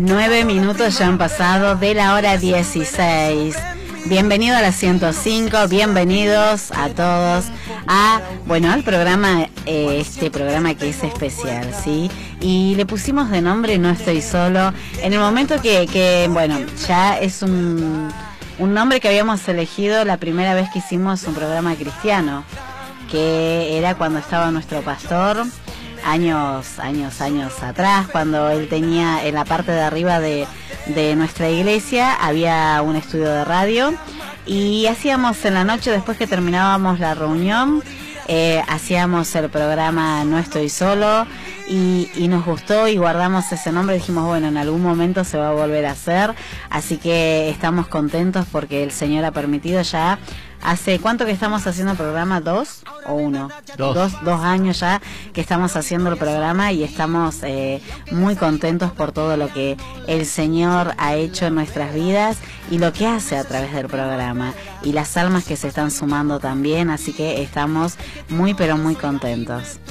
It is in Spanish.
9 minutos ya han pasado de la hora 16. Bienvenido a la 105, bienvenidos a todos al programa, este programa que es especial, ¿sí? Y le pusimos de nombre No Estoy Solo, en el momento que ya es un nombre que habíamos elegido la primera vez que hicimos un programa cristiano, que era cuando estaba nuestro pastor, años atrás, cuando él tenía en la parte de arriba de nuestra iglesia, había un estudio de radio y hacíamos en la noche, después que terminábamos la reunión, hacíamos el programa No Estoy Solo y nos gustó y guardamos ese nombre. Dijimos, bueno, en algún momento se va a volver a hacer, así que estamos contentos porque el Señor ha permitido ya. ¿Hace cuánto que estamos haciendo el programa? ¿2 o 1? Dos años ya que estamos haciendo el programa y estamos muy contentos por todo lo que el Señor ha hecho en nuestras vidas y lo que hace a través del programa y las almas que se están sumando también, así que estamos muy pero muy contentos.